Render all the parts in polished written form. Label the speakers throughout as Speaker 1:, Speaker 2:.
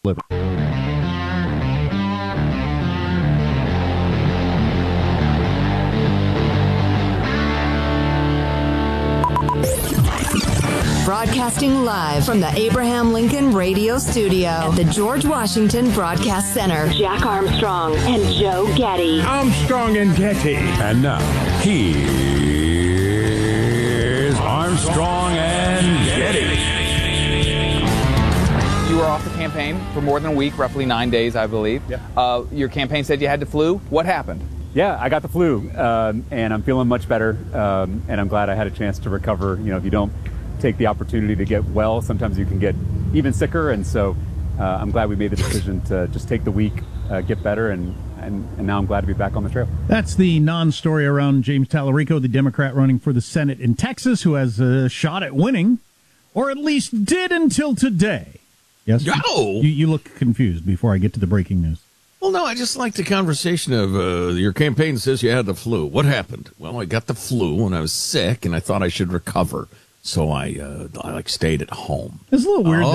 Speaker 1: Broadcasting live from the Abraham Lincoln Radio Studio at the George Washington Broadcast Center. Jack Armstrong and Joe Getty.
Speaker 2: Armstrong and Getty.
Speaker 3: And now, here's Armstrong and Getty.
Speaker 4: You were off the campaign for more than a week, roughly 9 days, I believe.
Speaker 5: Yeah.
Speaker 4: Your campaign said you had the flu. What happened?
Speaker 5: Yeah, I got the flu, and I'm feeling much better, and I'm glad I had a chance to recover. You know, if you don't take the opportunity to get well, sometimes you can get even sicker, and so I'm glad we made the decision to just take the week, get better, and now I'm glad to be back on the trail.
Speaker 2: That's the non-story around James Tallarico, the Democrat running for the Senate in Texas, who has a shot at winning, or at least did until today. Yes?
Speaker 6: No!
Speaker 2: You look confused before I get to the breaking news.
Speaker 6: Well, no, I just like the conversation of your campaign says you had the flu. What happened? Well, I got the flu when I was sick, and I thought I should recover. So I stayed at home.
Speaker 2: It's a little weird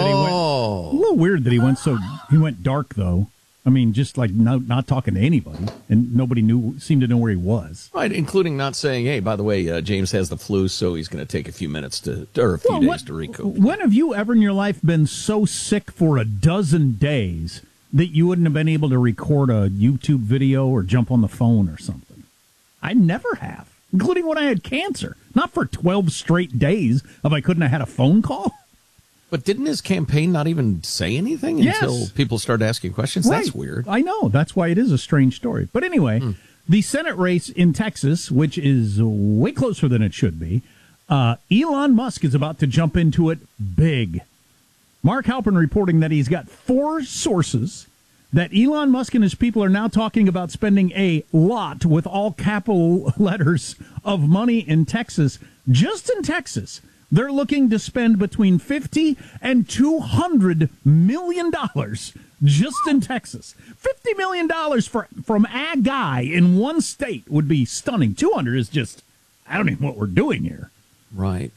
Speaker 2: that he went he went dark though. I mean, just like not talking to anybody, and nobody seemed to know where he was.
Speaker 6: Right, including not saying, "Hey, by the way, James has the flu, so he's going to take a few minutes days to recoup."
Speaker 2: When have you ever in your life been so sick for a dozen days that you wouldn't have been able to record a YouTube video or jump on the phone or something? I never have, including when I had cancer. Not for 12 straight days if I couldn't have had a phone call.
Speaker 6: But didn't his campaign not even say anything until people started asking questions? Right. That's weird.
Speaker 2: I know. That's why it is a strange story. But anyway, the Senate race in Texas, which is way closer than it should be, Elon Musk is about to jump into it big. Mark Halpern reporting that he's got 4 sources that Elon Musk and his people are now talking about spending a lot, with all capital letters, of money in Texas. Just in Texas, they're looking to spend between $50 and $200 million just in Texas. $50 million from a guy in one state would be stunning. 200 is just, I don't even know what we're doing here.
Speaker 6: Right.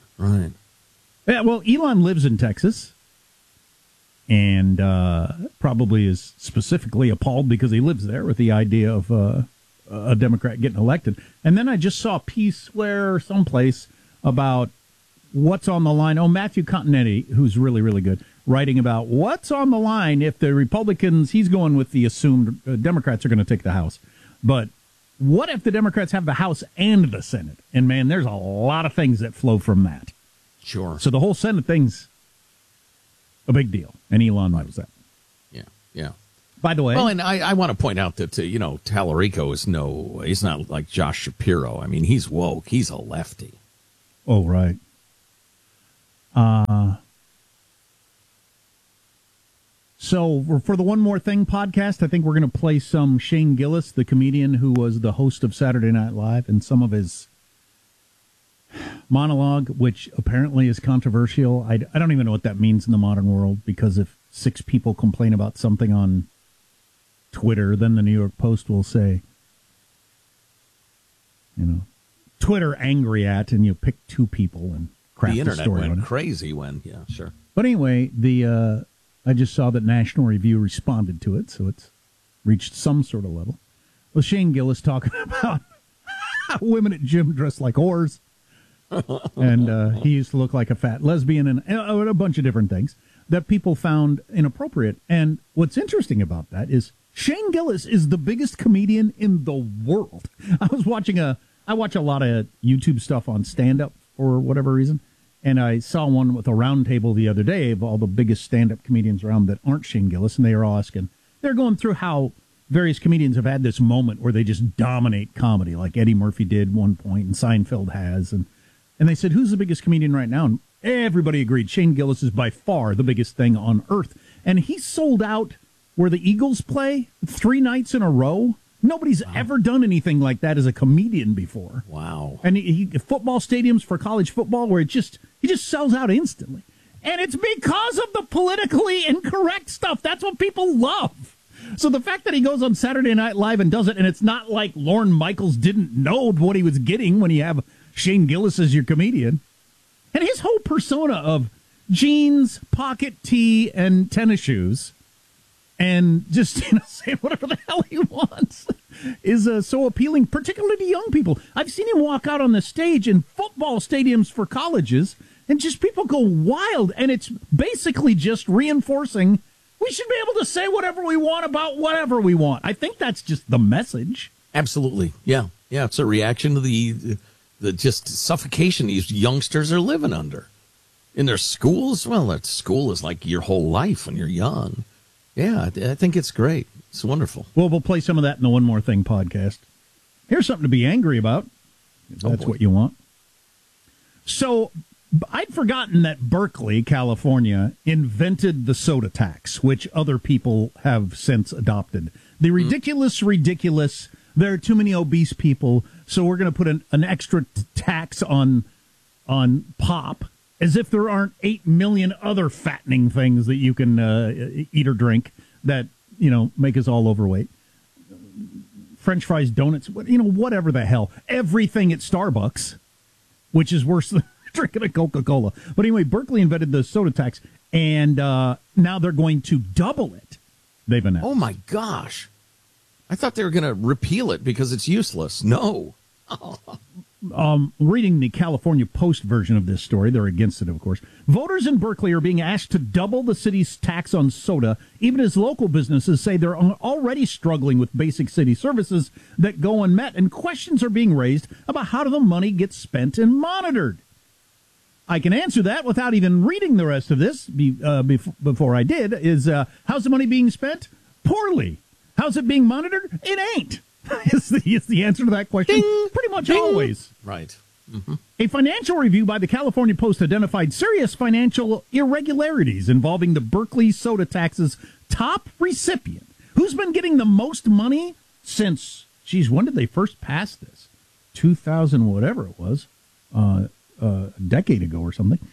Speaker 2: Yeah, well, Elon lives in Texas. And probably is specifically appalled because he lives there with the idea of a Democrat getting elected. And then I just saw a piece someplace about what's on the line. Oh, Matthew Continetti, who's really, really good, writing about what's on the line if the Republicans, he's going with the assumed Democrats are going to take the House. But what if the Democrats have the House and the Senate? And, man, there's a lot of things that flow from that.
Speaker 6: Sure.
Speaker 2: So the whole Senate thing's a big deal, and Elon knows that.
Speaker 6: Yeah.
Speaker 2: By the way,
Speaker 6: well, and I want to point out that Tallarico he's not like Josh Shapiro. I mean, he's woke. He's a lefty.
Speaker 2: Oh, right. So for the One More Thing podcast, I think we're going to play some Shane Gillis, the comedian who was the host of Saturday Night Live, and some of his monologue, which apparently is controversial. I don't even know what that means in the modern world, because if 6 people complain about something on Twitter, then the New York Post will say, Twitter angry at, and you pick 2 people and craft
Speaker 6: the
Speaker 2: a
Speaker 6: internet
Speaker 2: story on it.
Speaker 6: went crazy sure.
Speaker 2: But anyway, I just saw that National Review responded to it, so it's reached some sort of level. Well, Shane Gillis talking about women at gym dressed like whores. And he used to look like a fat lesbian, and a bunch of different things that people found inappropriate. And what's interesting about that is Shane Gillis is the biggest comedian in the world. I watch a lot of YouTube stuff on stand-up for whatever reason, and I saw one with a round table the other day of all the biggest stand-up comedians around that aren't Shane Gillis, and they are all asking, they're going through how various comedians have had this moment where they just dominate comedy, like Eddie Murphy did one point, and Seinfeld has, and they said, who's the biggest comedian right now? And everybody agreed Shane Gillis is by far the biggest thing on earth. And he sold out where the Eagles play 3 nights in a row. Nobody's ever done anything like that as a comedian before.
Speaker 6: Wow.
Speaker 2: And he football stadiums for college football where he just sells out instantly. And it's because of the politically incorrect stuff. That's what people love. So the fact that he goes on Saturday Night Live and does it, and it's not like Lorne Michaels didn't know what he was getting when you have Shane Gillis as your comedian. And his whole persona of jeans, pocket tee, and tennis shoes and just saying whatever the hell he wants is so appealing, particularly to young people. I've seen him walk out on the stage in football stadiums for colleges, and just people go wild, and it's basically just reinforcing we should be able to say whatever we want about whatever we want. I think that's just the message.
Speaker 6: Absolutely. Yeah. Yeah. It's a reaction to the just suffocation these youngsters are living under in their schools. Well, that school is like your whole life when you're young. Yeah. I think it's great. It's wonderful.
Speaker 2: Well, we'll play some of that in the One More Thing podcast. Here's something to be angry about, if that's what you want. So I'd forgotten that Berkeley, California, invented the soda tax, which other people have since adopted. The ridiculous, there are too many obese people, so we're going to put an extra tax on pop, as if there aren't 8 million other fattening things that you can eat or drink that, make us all overweight. French fries, donuts, whatever the hell. Everything at Starbucks, which is worse than drinking a Coca-Cola. But anyway, Berkeley invented the soda tax, and now they're going to double it. They've announced.
Speaker 6: Oh, my gosh. I thought they were going to repeal it because it's useless. No.
Speaker 2: Reading the California Post version of this story, they're against it, of course. Voters in Berkeley are being asked to double the city's tax on soda, even as local businesses say they're already struggling with basic city services that go unmet, and questions are being raised about how the money gets spent and monitored. I can answer that without even reading the rest of this before I did, is how's the money being spent? Poorly. How's it being monitored? It ain't. is the answer to that question.
Speaker 6: Ding,
Speaker 2: pretty much
Speaker 6: ding.
Speaker 2: Always.
Speaker 6: Right. Mm-hmm.
Speaker 2: A financial review by the California Post identified serious financial irregularities involving the Berkeley soda tax's top recipient, who's been getting the most money since, when did they first pass this? 2000, whatever it was. A decade ago or something.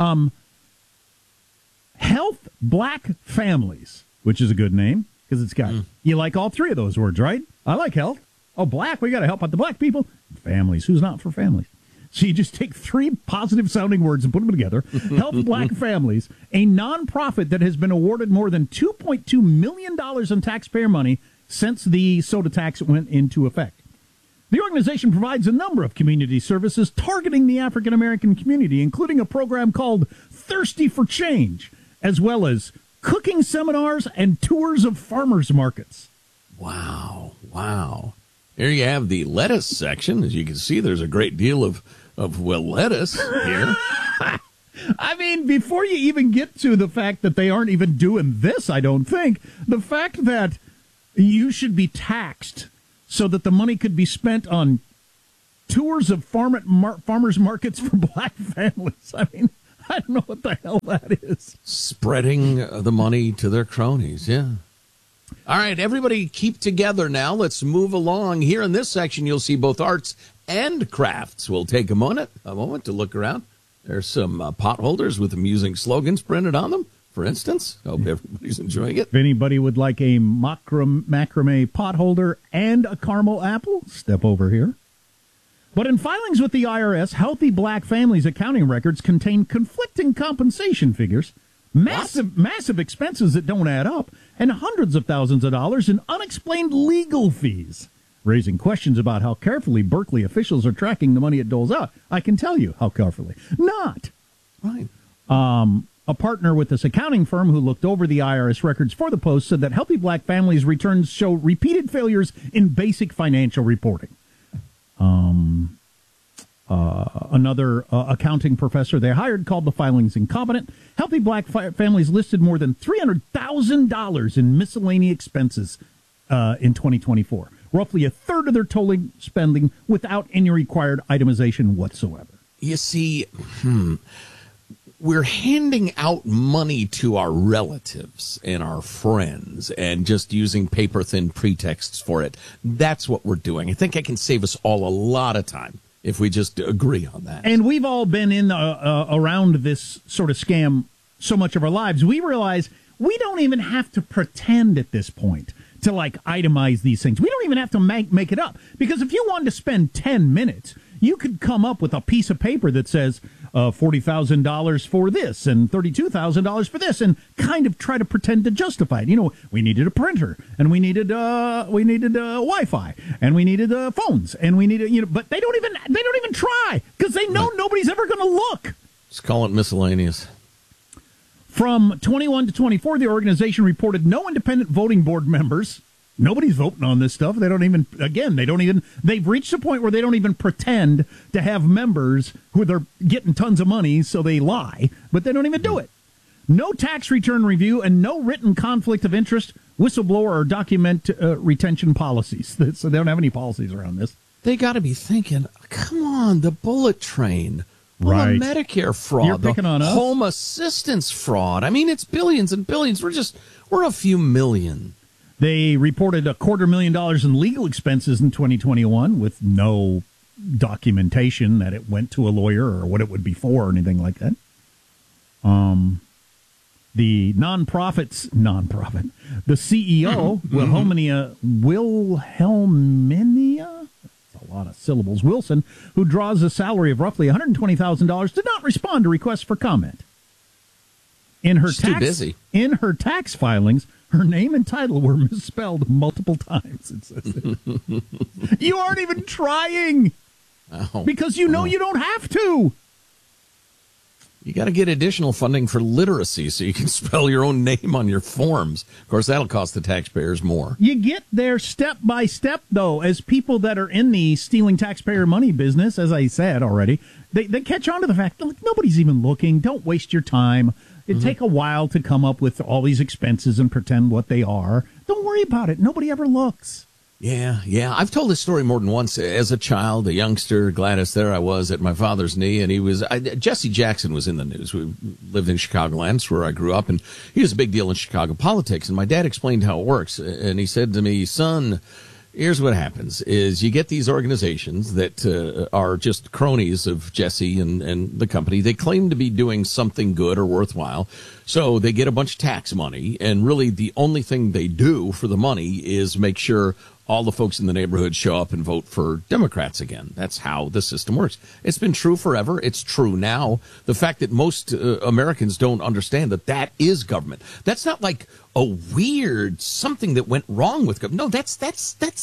Speaker 2: Health Black Families, which is a good name because it's got, you like all three of those words, right? I like health. Oh, black, we got to help out the black people. Families, who's not for families? So you just take three positive sounding words and put them together. Health Black Families, a nonprofit that has been awarded more than $2.2 million in taxpayer money since the soda tax went into effect. The organization provides a number of community services targeting the African-American community, including a program called Thirsty for Change, as well as cooking seminars and tours of farmers markets.
Speaker 6: Wow. Here you have the lettuce section. As you can see, there's a great deal of lettuce here.
Speaker 2: I mean, before you even get to the fact that they aren't even doing this, I don't think, the fact that you should be taxed so that the money could be spent on tours of farmers markets for black families. I mean, I don't know what the hell that is.
Speaker 6: Spreading the money to their cronies, yeah. All right, everybody keep together now. Let's move along. Here in this section, you'll see both arts and crafts. We'll take a moment to look around. There's some pot holders with amusing slogans printed on them, for instance. Hope everybody's enjoying it.
Speaker 2: If anybody would like a macrame pot holder and a caramel apple, step over here. But in filings with the IRS, Healthy Black Families accounting records contain conflicting compensation figures, massive expenses that don't add up, and hundreds of thousands of dollars in unexplained legal fees, raising questions about how carefully Berkeley officials are tracking the money it doles out. I can tell you how carefully. Not.
Speaker 6: Right.
Speaker 2: A partner with this accounting firm who looked over the IRS records for the Post said that Healthy Black Families' returns show repeated failures in basic financial reporting. Another accounting professor they hired called the filings incompetent. Healthy Black Families listed more than $300,000 in miscellaneous expenses in 2024, roughly a third of their total spending without any required itemization whatsoever.
Speaker 6: You see, we're handing out money to our relatives and our friends and just using paper-thin pretexts for it. That's what we're doing. I think I can save us all a lot of time if we just agree on that.
Speaker 2: And we've all been in around this sort of scam so much of our lives. We realize we don't even have to pretend at this point to, like, itemize these things. We don't even have to make it up. Because if you wanted to spend 10 minutes, you could come up with a piece of paper that says, $40,000 for this and $32,000 for this, and kind of try to pretend to justify it. You know, we needed a printer, and we needed Wi-Fi, and we needed phones, and we needed, but they don't even try because they know nobody's ever going to look.
Speaker 6: Just call it miscellaneous.
Speaker 2: From 21 to 24, the organization reported no independent voting board members. Nobody's voting on this stuff. They've reached a point where they don't even pretend to have members who they're getting tons of money, so they lie, but they don't even do it. No tax return review and no written conflict of interest, whistleblower, or document retention policies. So they don't have any policies around this.
Speaker 6: They got to be thinking, come on, the bullet train.
Speaker 2: Right.
Speaker 6: The Medicare fraud,
Speaker 2: You're picking on us?
Speaker 6: Home assistance fraud. I mean, it's billions and billions. We're a few million.
Speaker 2: They reported $250,000 in legal expenses in 2021 with no documentation that it went to a lawyer or what it would be for or anything like that. The the CEO, Wilhelmina, a lot of syllables, Wilson, who draws a salary of roughly $120,000, did not respond to requests for comment. In her tax filings, her name and title were misspelled multiple times. It says you aren't even trying because you don't have to.
Speaker 6: You got to get additional funding for literacy so you can spell your own name on your forms. Of course, that'll cost the taxpayers more.
Speaker 2: You get there step by step, though, as people that are in the stealing taxpayer money business, as I said already, they catch on to the fact that nobody's even looking. Don't waste your time. It'd take a while to come up with all these expenses and pretend what they are. Don't worry about it. Nobody ever looks.
Speaker 6: Yeah. I've told this story more than once. As a child, a youngster, Gladys, there I was at my father's knee, and Jesse Jackson was in the news. We lived in Chicagoland, that's where I grew up, and he was a big deal in Chicago politics, and my dad explained how it works, and he said to me, son, here's what happens is you get these organizations that are just cronies of Jesse and the company. They claim to be doing something good or worthwhile. So they get a bunch of tax money, and really the only thing they do for the money is make sure all the folks in the neighborhood show up and vote for Democrats again. That's how the system works. It's been true forever. It's true now. The fact that most Americans don't understand that is government. That's not like a weird something that went wrong with government. No, that's the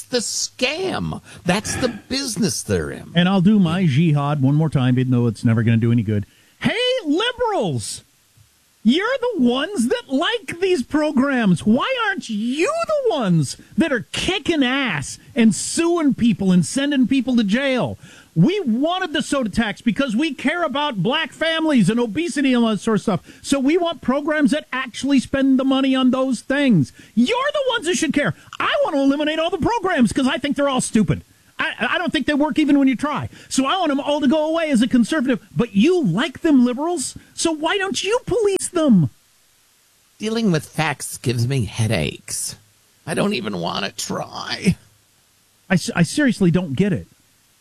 Speaker 6: scam. That's the business they're in.
Speaker 2: And I'll do my jihad one more time, even though it's never going to do any good. Hey, liberals! You're the ones that like these programs. Why aren't you the ones that are kicking ass and suing people and sending people to jail? We wanted the soda tax because we care about black families and obesity and all that sort of stuff. So we want programs that actually spend the money on those things. You're the ones who should care. I want to eliminate all the programs because I think they're all stupid. I don't think they work even when you try. So I want them all to go away as a conservative. But you like them, liberals, so why don't you police them?
Speaker 6: Dealing with facts gives me headaches. I don't even want to try.
Speaker 2: I seriously don't get it.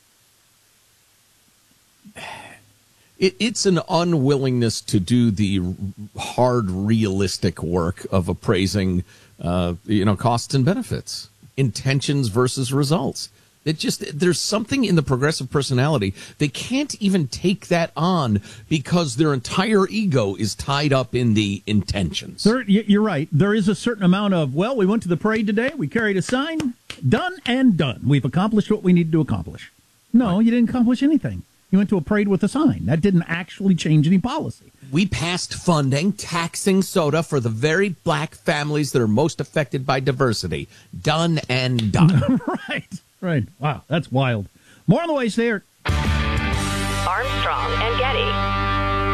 Speaker 6: It's an unwillingness to do the hard, realistic work of appraising, costs and benefits, intentions versus results. There's something in the progressive personality. They can't even take that on because their entire ego is tied up in the intentions.
Speaker 2: You're right. There is a certain amount of, we went to the parade today. We carried a sign. Done and done. We've accomplished what we needed to accomplish. No, You didn't accomplish anything. You went to a parade with a sign. That didn't actually change any policy.
Speaker 6: We passed funding, taxing soda for the very black families that are most affected by diversity. Done and done.
Speaker 2: Right. Wow, that's wild. More on the way, there.
Speaker 1: Armstrong and Getty.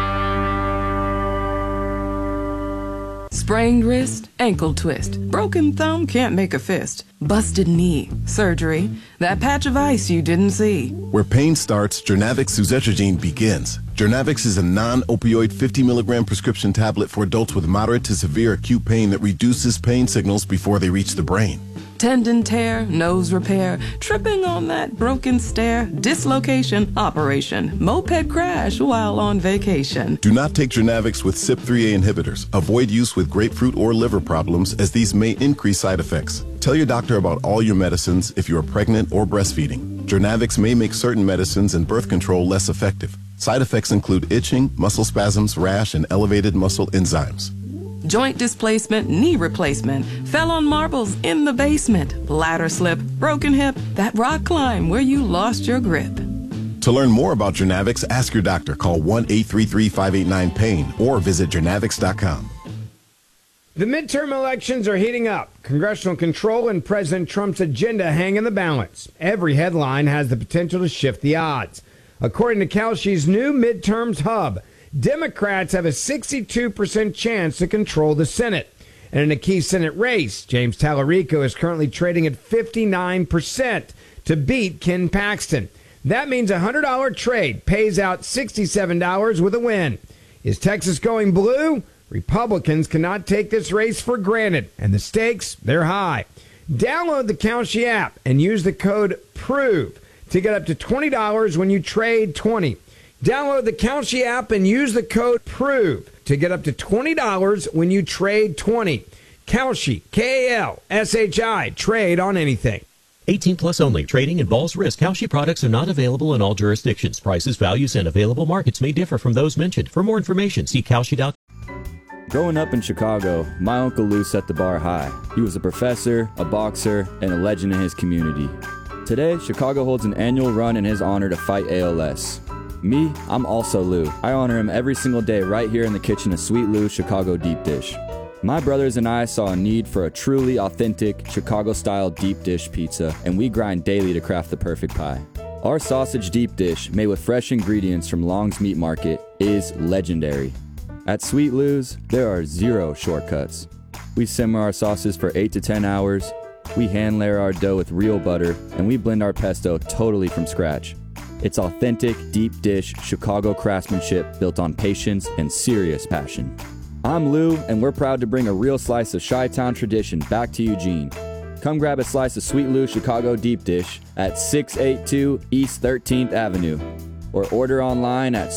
Speaker 7: Sprained wrist, ankle twist, broken thumb, can't make a fist, busted knee, surgery, that patch of ice you didn't see.
Speaker 8: Where pain starts, Jernavix suzetrigine begins. Jernavix is a non-opioid 50-milligram prescription tablet for adults with moderate to severe acute pain that reduces pain signals before they reach the brain.
Speaker 7: Tendon tear, nose repair, tripping on that broken stair, dislocation, operation, moped crash while on vacation.
Speaker 8: Do not take Jernavix with CYP3A inhibitors. Avoid use with grapefruit or liver problems as these may increase side effects. Tell your doctor about all your medicines if you are pregnant or breastfeeding. Jernavix may make certain medicines and birth control less effective. Side effects include itching, muscle spasms, rash, and elevated muscle enzymes.
Speaker 7: Joint displacement, knee replacement, fell on marbles in the basement, ladder slip, broken hip, that rock climb where you lost your grip.
Speaker 8: To learn more about Journavx, ask your doctor. Call 1-833-589-PAIN or visit journavx.com.
Speaker 9: The midterm elections are heating up. Congressional control and President Trump's agenda hang in the balance. Every headline has the potential to shift the odds. According to Kalshi's new midterms hub, Democrats have a 62% chance to control the Senate. And in a key Senate race, James Tallarico is currently trading at 59% to beat Ken Paxton. That means a $100 trade pays out $67 with a win. Is Texas going blue? Republicans cannot take this race for granted, and the stakes, they're high. Download the Kalshi app and use the code PROVE to get up to $20 when you trade 20. Download the Kalshi app and use the code PROVE to get up to $20 when you trade 20. Kalshi, K-A-L-S-H-I, trade on anything.
Speaker 10: 18 plus only. Trading involves risk. Kalshi products are not available in all jurisdictions. Prices, values, and available markets may differ from those mentioned. For more information, see Kalshi.com.
Speaker 11: Growing up in Chicago, my Uncle Lou set the bar high. He was a professor, a boxer, and a legend in his community. Today, Chicago holds an annual run in his honor to fight ALS. Me, I'm also Lou. I honor him every single day right here in the kitchen of Sweet Lou's Chicago Deep Dish. My brothers and I saw a need for a truly authentic Chicago-style deep dish pizza, and we grind daily to craft the perfect pie. Our sausage deep dish, made with fresh ingredients from Long's Meat Market, is legendary. At Sweet Lou's, there are zero shortcuts. We simmer our sauces for 8 to 10 hours, we hand layer our dough with real butter, and we blend our pesto totally from scratch. It's authentic, deep dish, Chicago craftsmanship built on patience and serious passion. I'm Lou, and we're proud to bring a real slice of Chi-Town tradition back to Eugene. Come grab a slice of Sweet Lou's Chicago Deep Dish at 682 East 13th Avenue, or order online at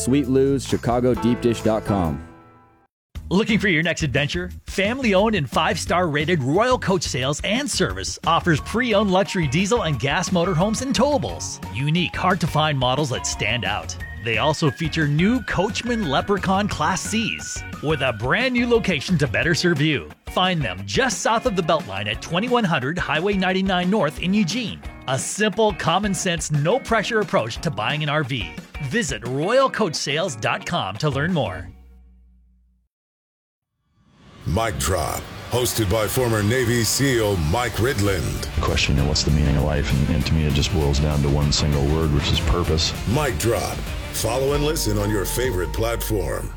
Speaker 11: sweetlou'schicagodeepdish.com.
Speaker 12: Looking for your next adventure? Family-owned and 5-star rated Royal Coach Sales and Service offers pre-owned luxury diesel and gas motorhomes and towables. Unique, hard-to-find models that stand out. They also feature new Coachman Leprechaun Class Cs with a brand new location to better serve you. Find them just south of the Beltline at 2100 Highway 99 North in Eugene. A simple, common-sense, no-pressure approach to buying an RV. Visit RoyalCoachSales.com to learn more.
Speaker 13: Mic Drop, hosted by former Navy SEAL Mike Ridland.
Speaker 14: Question, what's the meaning of life? And to me, it just boils down to one single word, which is purpose.
Speaker 13: Mic Drop. Follow and listen on your favorite platform.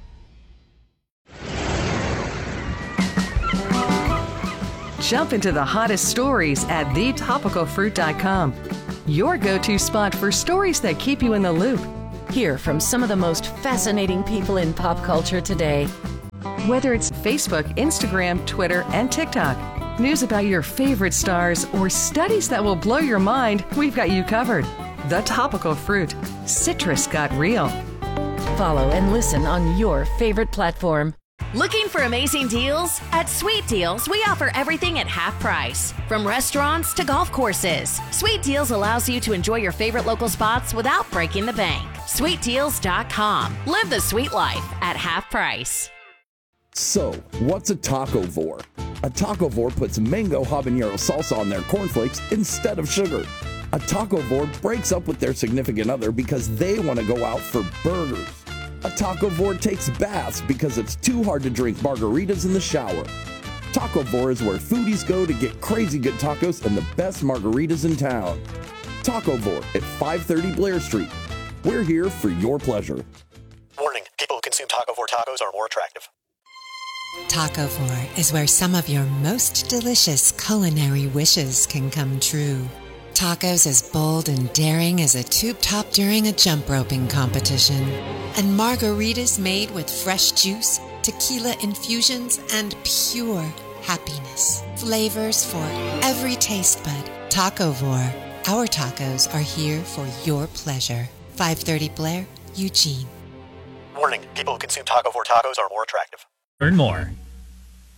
Speaker 15: Jump into the hottest stories at thetopicalfruit.com. Your go-to spot for stories that keep you in the loop.
Speaker 16: Hear from some of the most fascinating people in pop culture today.
Speaker 15: Whether it's Facebook, Instagram, Twitter, and TikTok, news about your favorite stars, or studies that will blow your mind, we've got you covered. The Topical Fruit. Citrus got real.
Speaker 16: Follow and listen on your favorite platform.
Speaker 1: Looking for amazing deals? At Sweet Deals, we offer everything at half price. From restaurants to golf courses, Sweet Deals allows you to enjoy your favorite local spots without breaking the bank. SweetDeals.com. Live the sweet life at half price.
Speaker 17: So, what's a tacovore? A tacovore puts mango habanero salsa on their cornflakes instead of sugar. A tacovore breaks up with their significant other because they want to go out for burgers. A tacovore takes baths because it's too hard to drink margaritas in the shower. Tacovore is where foodies go to get crazy good tacos and the best margaritas in town. Tacovore at 530 Blair Street. We're here for your pleasure.
Speaker 18: Warning, people who consume Tacovore tacos are more attractive.
Speaker 19: Tacovore is where some of your most delicious culinary wishes can come true. Tacos as bold and daring as a tube top during a jump roping competition. And margaritas made with fresh juice, tequila infusions, and pure happiness. Flavors for every taste bud. Tacovore. Our tacos are here for your pleasure. 530 Blair, Eugene.
Speaker 18: Warning, people who consume Tacovore tacos are more attractive.
Speaker 12: Learn more.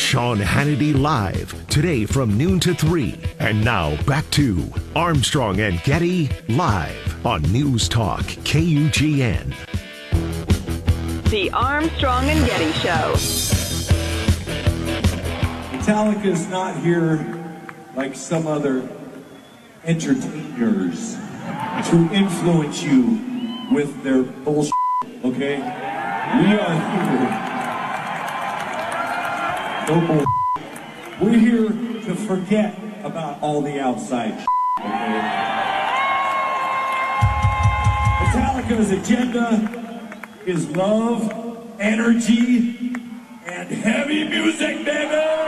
Speaker 20: Sean Hannity Live, today from noon to 3. And now back to Armstrong and Getty Live on News Talk KUGN.
Speaker 21: The Armstrong and Getty Show.
Speaker 22: Metallica's not here like some other entertainers to influence you with their bullshit, okay? We are here. No bullshit. We're here to forget about all the outside shit, okay? Metallica's agenda is love, energy, and heavy music, baby!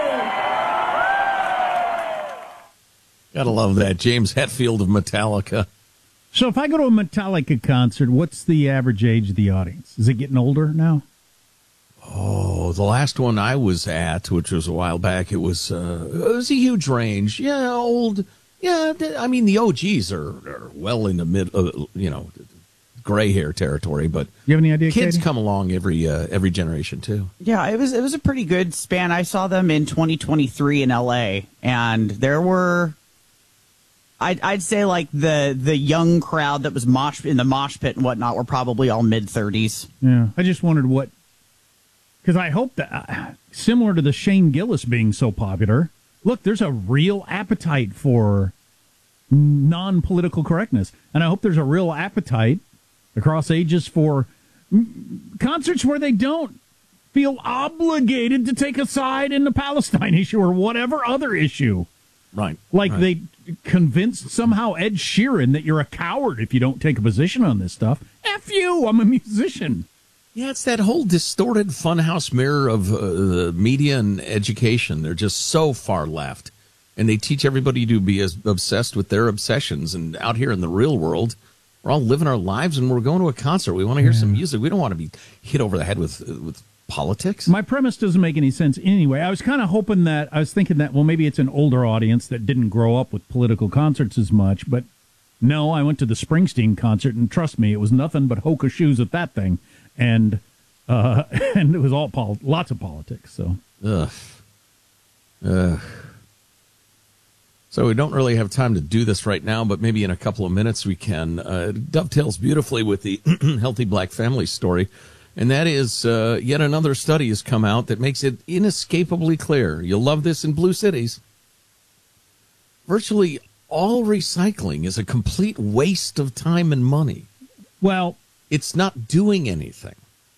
Speaker 6: Gotta love that. James Hetfield of Metallica.
Speaker 2: So if I go to a Metallica concert, what's the average age of the audience? Is it getting older now?
Speaker 6: Oh, the last one I was at, which was a while back, it was a huge range. Yeah, old. Yeah, I mean, the OGs are well in the mid, gray hair territory. But
Speaker 2: you have any idea?
Speaker 6: Kids
Speaker 2: Katie?
Speaker 6: come along every generation too.
Speaker 23: Yeah, it was a pretty good span. I saw them in 2023 in LA, and there were. I'd say like the young crowd that was in the mosh pit and whatnot were probably all mid-30s.
Speaker 2: Yeah, I just wondered what, because I hope that similar to the Shane Gillis being so popular, look, there's a real appetite for non-political correctness, and I hope there's a real appetite across ages for concerts where they don't feel obligated to take a side in the Palestine issue or whatever other issue.
Speaker 6: Right.
Speaker 2: They convinced somehow Ed Sheeran that you're a coward if you don't take a position on this stuff. F you, I'm a musician.
Speaker 6: Yeah, it's that whole distorted funhouse mirror of the media and education. They're just so far left. And they teach everybody to be as obsessed with their obsessions. And out here in the real world, we're all living our lives and we're going to a concert. We want to hear some music. We don't want to be hit over the head with politics.
Speaker 2: My premise doesn't make any sense anyway. I was kind of hoping that, I was thinking that, well, maybe it's an older audience that didn't grow up with political concerts as much, but no, I went to the Springsteen concert, and trust me, it was nothing but Hoka shoes at that thing, and it was all lots of politics, so.
Speaker 6: So we don't really have time to do this right now, but maybe in a couple of minutes we can. It dovetails beautifully with the Healthy Black Family story. And that is yet another study has come out that makes it inescapably clear. You'll love this in blue cities. Virtually all recycling is a complete waste of time and money.
Speaker 2: Well,
Speaker 6: it's not doing anything.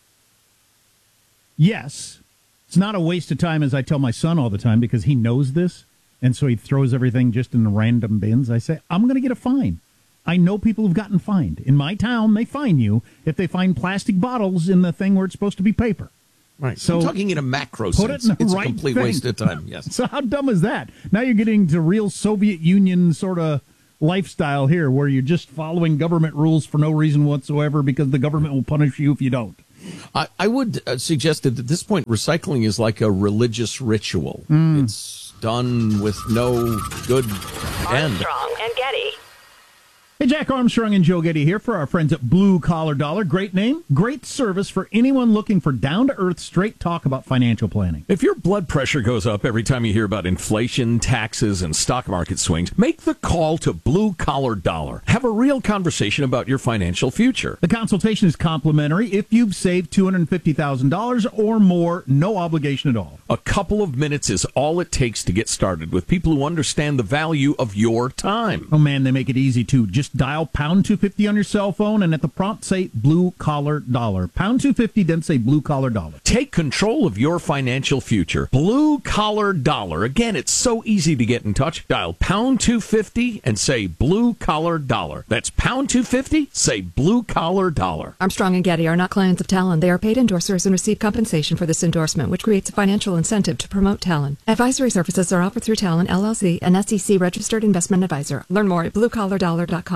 Speaker 2: Yes. It's not a waste of time, as I tell my son all the time, because he knows this. And so he throws everything just in random bins. I say, I'm going to get a fine. I know people who've gotten fined. In my town, they fine you if they find plastic bottles in the thing where it's supposed to be paper.
Speaker 6: Right.
Speaker 2: So
Speaker 6: I'm talking in a macro
Speaker 2: put
Speaker 6: sense.
Speaker 2: It in the
Speaker 6: it's
Speaker 2: right
Speaker 6: a complete
Speaker 2: thing.
Speaker 6: waste of time. Yes.
Speaker 2: So how dumb is that? Now you're getting to real Soviet Union sort of lifestyle here, where you're just following government rules for no reason whatsoever because the government will punish you if you don't.
Speaker 6: I would suggest that at this point, recycling is like a religious ritual. It's done with no good end.
Speaker 21: Armstrong and Getty.
Speaker 2: Hey, Jack Armstrong and Joe Getty here for our friends at Blue Collar Dollar. Great name, great service for anyone looking for down-to-earth, straight talk about financial planning.
Speaker 3: If your blood pressure goes up every time you hear about inflation, taxes, and stock market swings, make the call to Blue Collar Dollar. Have a real conversation about your financial future.
Speaker 2: The consultation is complimentary if you've saved $250,000 or more, no obligation at all.
Speaker 3: A couple of minutes is all it takes to get started with people who understand the value of your time.
Speaker 2: Oh, man, they make it easy, too. Just dial pound 250 on your cell phone and at the prompt say Blue Collar Dollar. Pound 250, then say Blue Collar Dollar.
Speaker 3: Take control of your financial future. Blue Collar Dollar. Again, it's so easy to get in touch. Dial pound 250 and say Blue Collar Dollar. That's pound 250, say Blue Collar Dollar.
Speaker 24: Armstrong and Getty are not clients of Talon. They are paid endorsers and receive compensation for this endorsement, which creates a financial incentive to promote Talon. Advisory services are offered through Talon, LLC, an SEC-registered investment advisor. Learn more at bluecollardollar.com.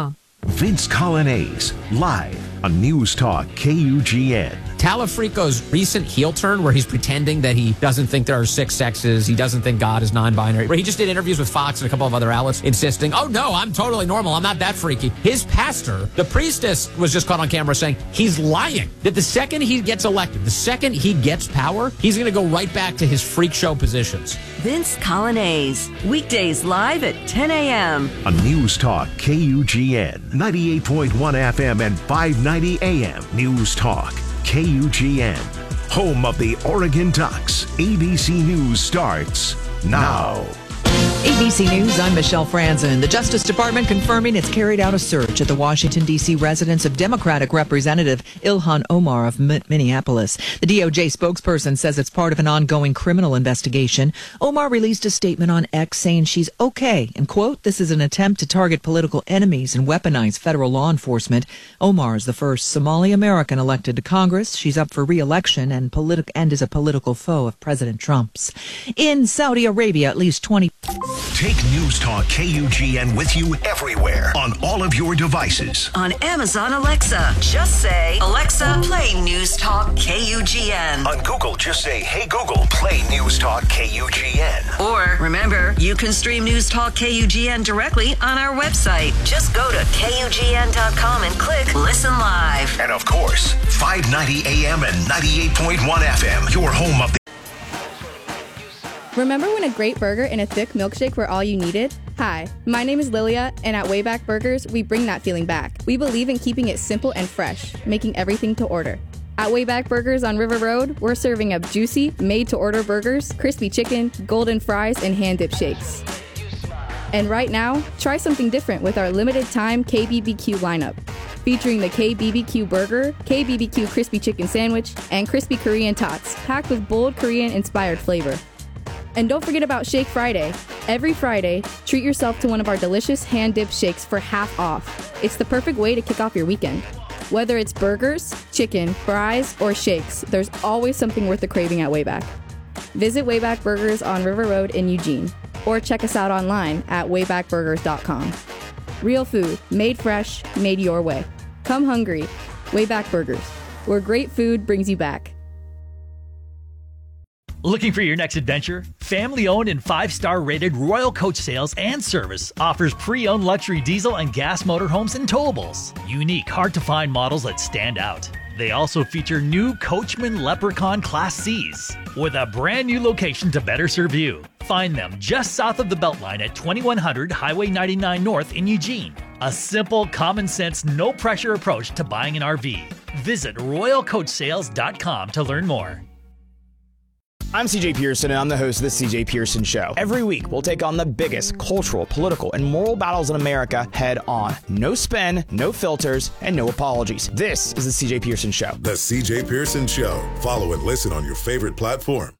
Speaker 20: Vince Colonnese, live on News Talk KUGN.
Speaker 4: Talafrico's recent heel turn where he's pretending that he doesn't think there are 6 sexes, he doesn't think God is non-binary, where he just did interviews with Fox and a couple of other outlets insisting, oh no, I'm totally normal, I'm not that freaky. His pastor, the priestess, was just caught on camera saying he's lying. That the second he gets elected, the second he gets power, he's going to go right back to his freak show positions.
Speaker 5: Vince Colonnese, weekdays live at 10 a.m.
Speaker 20: On News Talk KUGN, 98.1 FM and 590 AM. News Talk KUGN, home of the Oregon Ducks. ABC News starts now.
Speaker 7: ABC News, I'm Michelle Franzen. The Justice Department confirming it's carried out a search at the Washington, D.C. residence of Democratic Representative Ilhan Omar of Minneapolis. The DOJ spokesperson says it's part of an ongoing criminal investigation. Omar released a statement on X saying she's okay, and, quote, this is an attempt to target political enemies and weaponize federal law enforcement. Omar is the first Somali American elected to Congress. She's up for re-election and is a political foe of President Trump's. In Saudi Arabia, at least 20...
Speaker 20: Take News Talk KUGN with you everywhere on all of your devices.
Speaker 5: On Amazon Alexa, just say, Alexa, play News Talk KUGN.
Speaker 20: On Google, just say, hey Google, play News Talk KUGN.
Speaker 5: Or, remember, you can stream News Talk KUGN directly on our website. Just go to KUGN.com and click Listen Live.
Speaker 20: And of course, 590 AM and 98.1 FM, your home of the...
Speaker 8: Remember when a great burger and a thick milkshake were all you needed? Hi, my name is Lilia, and at Wayback Burgers, we bring that feeling back. We believe in keeping it simple and fresh, making everything to order. At Wayback Burgers on River Road, we're serving up juicy, made-to-order burgers, crispy chicken, golden fries, and hand-dipped shakes. And right now, try something different with our limited-time KBBQ lineup, featuring the KBBQ Burger, KBBQ Crispy Chicken Sandwich, and Crispy Korean Tots, packed with bold Korean-inspired flavor. And don't forget about Shake Friday. Every Friday, treat yourself to one of our delicious hand-dipped shakes for half off. It's the perfect way to kick off your weekend. Whether it's burgers, chicken, fries, or shakes, there's always something worth the craving at Wayback. Visit Wayback Burgers on River Road in Eugene, or check us out online at waybackburgers.com. Real food, made fresh, made your way. Come hungry. Wayback Burgers, where great food brings you back.
Speaker 12: Looking for your next adventure? Family-owned and 5-star rated Royal Coach Sales and Service offers pre-owned luxury diesel and gas motorhomes and towables. Unique, hard-to-find models that stand out. They also feature new Coachman Leprechaun Class Cs with a brand new location to better serve you. Find them just south of the Beltline at 2100 Highway 99 North in Eugene. A simple, common-sense, no-pressure approach to buying an RV. Visit RoyalCoachSales.com to learn more.
Speaker 25: I'm CJ Pearson, and I'm the host of The CJ Pearson Show. Every week, we'll take on the biggest cultural, political, and moral battles in America head on. No spin, no filters, and no apologies. This is The CJ Pearson Show.
Speaker 13: The CJ Pearson Show. Follow and listen on your favorite platform.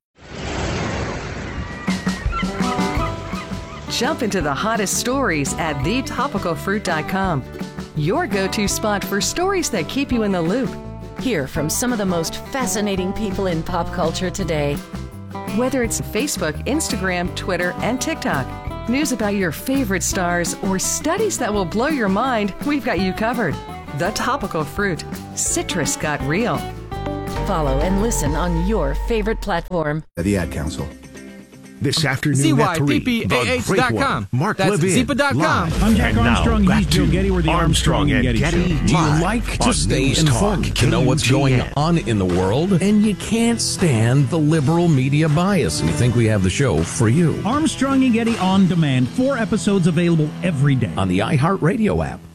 Speaker 15: Jump into the hottest stories at thetopicalfruit.com. Your go-to spot for stories that keep you in the loop.
Speaker 16: Hear from some of the most fascinating people in pop culture today.
Speaker 15: Whether it's Facebook, Instagram, Twitter, and TikTok, news about your favorite stars, or studies that will blow your mind, we've got you covered. The Topical Fruit. Citrus got real.
Speaker 16: Follow and listen on your favorite platform.
Speaker 20: The Ad Council. This afternoon at 3, the great one, Mark Levin, live.
Speaker 2: I'm Jack Armstrong,
Speaker 20: back
Speaker 2: he's Joe
Speaker 20: to
Speaker 2: Getty. We're the Armstrong and Getty Show.
Speaker 3: Do you like to stay informed, to know what's going on in the world, and you can't stand the liberal media bias? And you think we have the show for you.
Speaker 2: Armstrong and Getty On Demand. 4 episodes available every day.
Speaker 3: On the iHeartRadio app,